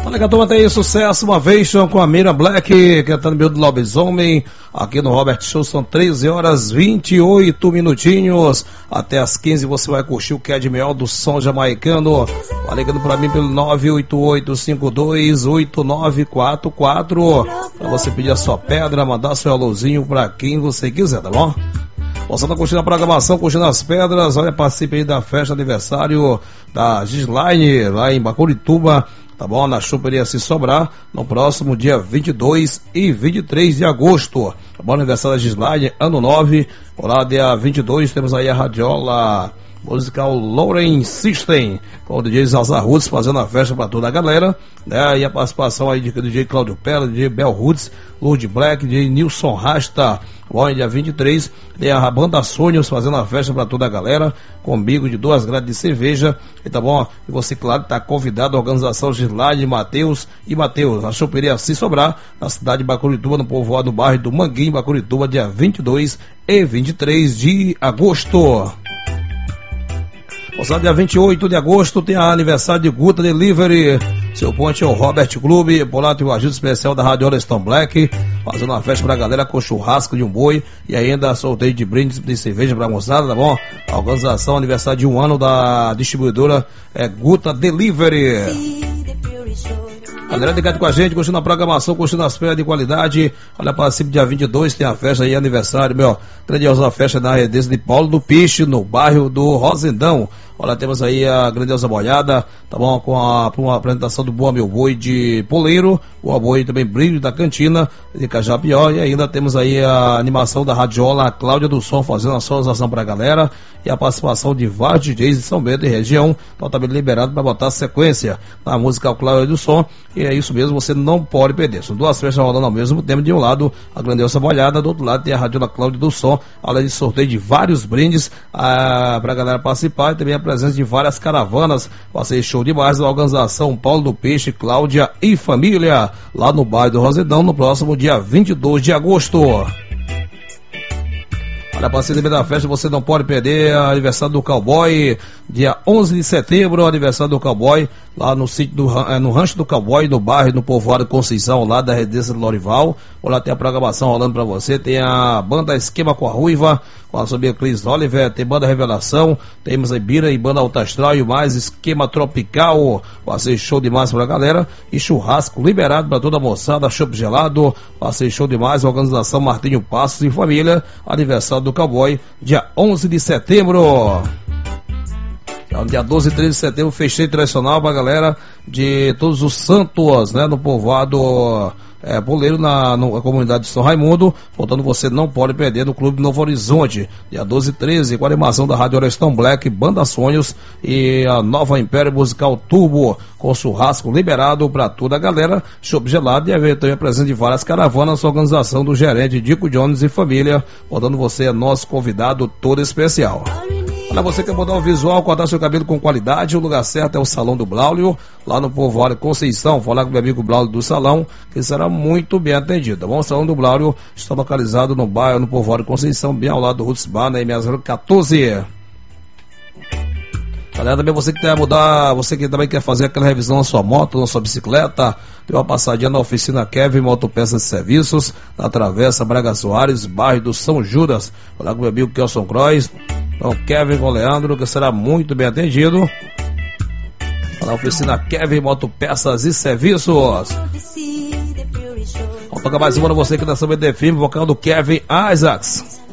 Olha que a turma tem sucesso uma vez com a Miriam Black, cantando Meu do Lobisomem, aqui no Robert Show. São 13 horas 28 minutinhos, até as 15 você vai curtir o que é de melhor do som jamaicano. Vai ligando pra mim pelo 988-528944, pra você pedir a sua pedra, mandar seu alôzinho pra quem você quiser, tá bom? Você tá curtindo a programação, curtindo as pedras. Olha, participe aí da festa aniversário da Gislaine, lá em Bacurituba, tá bom? Na Choperia Se Sobrar, no próximo dia 22 e 23 de agosto. Tá bom? Aniversário da Gislaine, ano 9. Lá dia 22 temos aí a radiola musical Lauren System, com o DJ Zazar Roots fazendo a festa pra toda a galera, né? E a participação aí de DJ Cláudio Pera, DJ Bel Roots, Lord Black, DJ Nilson Rasta. Bom, dia 23 tem a Banda Sonhos fazendo a festa pra toda a galera, com bico de 2 grades de cerveja, e tá bom? E você, claro, tá convidado à organização Gislaine, Matheus, a Choperia Se Sobrar, na cidade de Bacurituba, no povoado do bairro do Manguinho, Bacurituba, dia 22 e 23 de agosto. Dia 28 de agosto tem a aniversário de Guta Delivery. Seu ponte é o Robert Clube. Por lá tem o ajuda especial da Radiola Stone Black, fazendo uma festa pra galera com churrasco de um boi e ainda sorteio de brindes de cerveja pra moçada, tá bom? A organização, aniversário de 1 ano da distribuidora Guta Delivery. Galera ligado com a gente, curtindo a programação, curtindo as férias de qualidade. Olha, participe dia 22, tem a festa aí, aniversário, grandiosa festa na residência de Paulo do Piche, no bairro do Rosendão. Olha, temos aí a grandiosa boiada, tá bom? Com a apresentação do Boa Meu Boi de Poleiro, Boa Boi também Brilho da Cantina, de Cajapió, e ainda temos aí a animação da radiola Cláudia do Som, fazendo a sonorização pra galera, e a participação de vários DJs de São Bento e região, então também liberado para botar sequência na música Cláudia do Som, e é isso mesmo, você não pode perder. São 2 festas rolando ao mesmo tempo, de um lado a grandiosa boiada, do outro lado tem a radiola Cláudia do Som, além de sorteio de vários brindes pra galera participar, e também a presença de várias caravanas, passeio show demais da organização Paulo do Peixe, Cláudia e família, lá no bairro do Rosedão, no próximo dia 22 de agosto. Olha, parceria da festa, você não pode perder a aniversário do Cowboy, dia 11 de setembro, aniversário do Cowboy, lá no sítio no Rancho do Cowboy, no bairro, no povoado Conceição, lá da residência do Lorival. Olha, tem a programação rolando pra você, tem a banda Esquema com a Ruiva, com a subir Cris Oliver, tem banda Revelação, temos a Ibira e banda Alta Astral e mais Esquema Tropical, passeio show demais pra galera, e churrasco liberado pra toda a moçada, chopp gelado, passeio show demais, organização Martinho Passos e família, aniversário do Cowboy, dia 11 de setembro. No dia 12 e 13 de setembro, festeio tradicional pra galera de Todos os Santos, né, no povoado Poleiro, na comunidade de São Raimundo. Portanto, você não pode perder no Clube Novo Horizonte, dia 12 e 13, com a animação da Rádio Stone Black, Banda Sonhos e a nova Império Musical Turbo, com churrasco liberado para toda a galera, chopp gelado, e evento também presente de várias caravanas, organização do gerente Dico Jones e família. Portanto, você é nosso convidado todo especial. Olha, você quer mudar o visual, cortar seu cabelo com qualidade, o lugar certo é o Salão do Braulio, lá no povoado Conceição. Falar com o meu amigo Braulio do Salão, que será muito bem atendido, tá bom? O Salão do Braulio está localizado no bairro, no povoado Conceição, bem ao lado do Roots Bar, na M014. Galera, também você que quer mudar, você que também quer fazer aquela revisão na sua moto, na sua bicicleta, dê uma passadinha na oficina Kevin Motopeças e Serviços, na Travessa Braga Soares, bairro do São Judas. Falar com o meu amigo Kelson Croix. Então, Kevin com o Leandro, que será muito bem atendido. Na oficina Kevin Motopeças e Serviços. Vamos tocar mais uma, você que está sabendo de filme, vocal do Kevin Isaacs.